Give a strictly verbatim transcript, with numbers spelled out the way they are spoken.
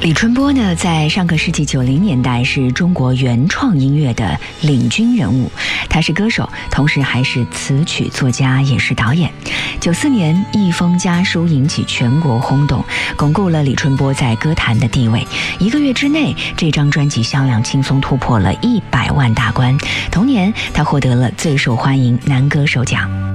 李春波呢，在上个世纪九零年代是中国原创音乐的领军人物，他是歌手，同时还是词曲作家，也是导演。九四年一封家书引起全国轰动，巩固了李春波在歌坛的地位。一个月之内，这张专辑销量轻松突破了一百万大关。同年，他获得了最受欢迎男歌手奖。